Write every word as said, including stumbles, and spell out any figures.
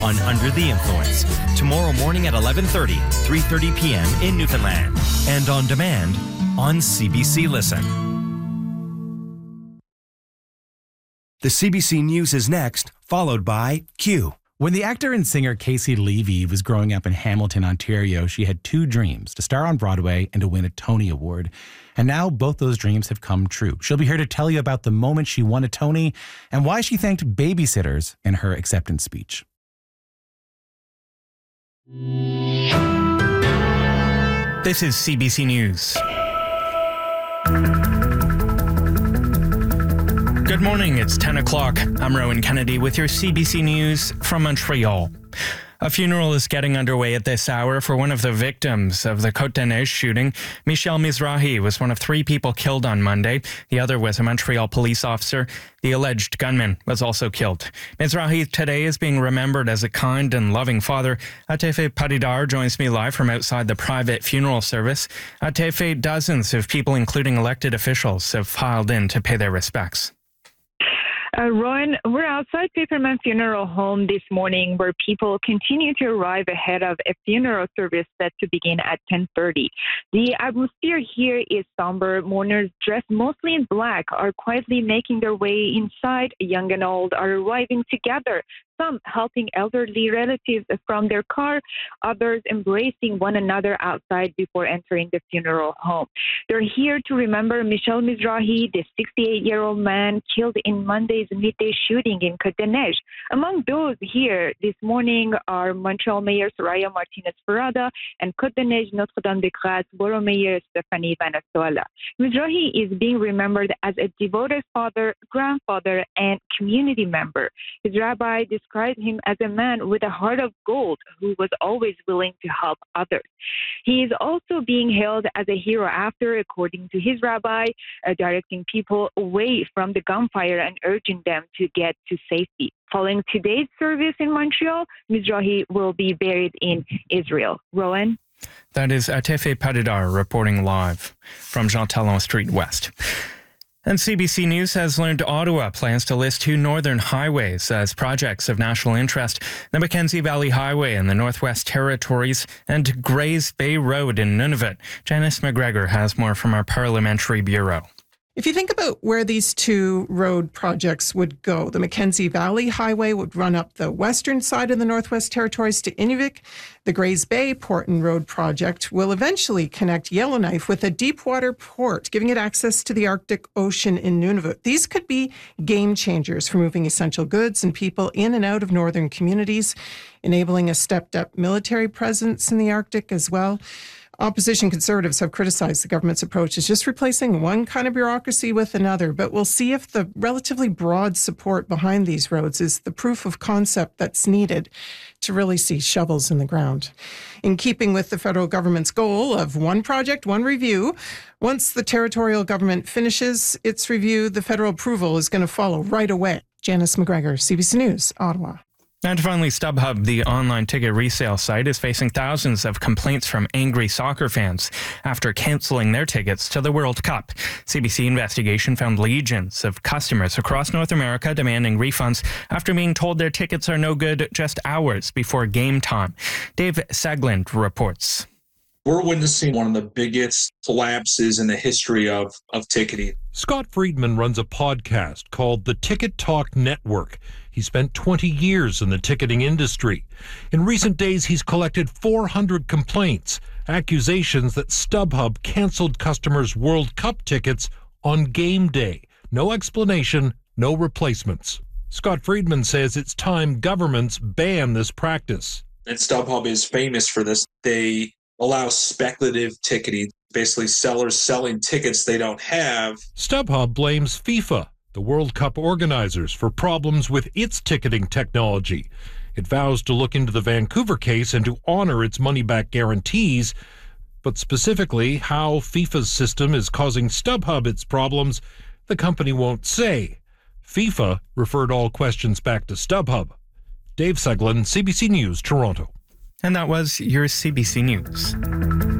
on Under the Influence. Tomorrow morning at eleven thirty, three thirty p.m. in Newfoundland. And on demand on C B C Listen. The C B C News is next, followed by Q. When the actor and singer Casey Levy was growing up in Hamilton, Ontario, she had two dreams, to star on Broadway and to win a Tony Award. And now both those dreams have come true. She'll be here to tell you about the moment she won a Tony and why she thanked babysitters in her acceptance speech. This is C B C News. Good morning, it's ten o'clock. I'm Rowan Kennedy with your C B C News from Montreal. A funeral is getting underway at this hour for one of the victims of the Côte des Neiges shooting. Michel Mizrahi was one of three people killed on Monday. The other was a Montreal police officer. The alleged gunman was also killed. Mizrahi today is being remembered as a kind and loving father. Atefe Padidar joins me live from outside the private funeral service. Atefe, dozens of people, including elected officials, have filed in to pay their respects. Uh, Rowan, we're outside Paperman Funeral Home this morning where people continue to arrive ahead of a funeral service set to begin at ten thirty. The atmosphere here is somber. Mourners dressed mostly in black are quietly making their way inside. Young and old are arriving together, some helping elderly relatives from their car, others embracing one another outside before entering the funeral home. They're here to remember Michel Mizrahi, the sixty-eight-year-old man killed in Monday's midday shooting in Côte des Neiges. Among those here this morning are Montreal Mayor Soraya Martinez-Ferrada and Côte des Neiges Notre-Dame-de-Grâce Borough Mayor Stephanie Vanasola. Mizrahi is being remembered as a devoted father, grandfather, and community member. His rabbi described him as a man with a heart of gold who was always willing to help others. He is also being hailed as a hero after, according to his rabbi, uh, directing people away from the gunfire and urging them to get to safety. Following today's service in Montreal, Mizrahi will be buried in Israel. Rowan? That is Atefe Padidar reporting live from Jean Talon Street West. And C B C News has learned Ottawa plans to list two northern highways as projects of national interest, the Mackenzie Valley Highway in the Northwest Territories and Grays Bay Road in Nunavut. Janice McGregor has more from our Parliamentary Bureau. If you think about where these two road projects would go, the Mackenzie Valley Highway would run up the western side of the Northwest Territories to Inuvik. The Grays Bay Port and Road project will eventually connect Yellowknife with a deepwater port, giving it access to the Arctic Ocean in Nunavut. These could be game changers for moving essential goods and people in and out of northern communities, enabling a stepped-up military presence in the Arctic as well. Opposition Conservatives have criticized the government's approach as just replacing one kind of bureaucracy with another, but we'll see if the relatively broad support behind these roads is the proof of concept that's needed to really see shovels in the ground. In keeping with the federal government's goal of one project, one review, once the territorial government finishes its review, the federal approval is going to follow right away. Janice McGregor, C B C News, Ottawa. And finally, StubHub, the online ticket resale site, is facing thousands of complaints from angry soccer fans after cancelling their tickets to the World Cup. C B C investigation found legions of customers across North America demanding refunds after being told their tickets are no good just hours before game time. Dave Segland reports. We're witnessing one of the biggest collapses in the history of, of ticketing. Scott Friedman runs a podcast called the Ticket Talk Network. He spent twenty years in the ticketing industry. In recent days, he's collected four hundred complaints, accusations that StubHub canceled customers' World Cup tickets on game day. No explanation, no replacements. Scott Friedman says it's time governments ban this practice. And StubHub is famous for this. They allow speculative ticketing, basically sellers selling tickets they don't have. StubHub blames FIFA, the World Cup organizers, for problems with its ticketing technology. It vows to look into the Vancouver case and to honor its money-back guarantees. But specifically, how FIFA's system is causing StubHub its problems, the company won't say. FIFA referred all questions back to StubHub. Dave Segland, C B C News, Toronto. And that was your C B C News.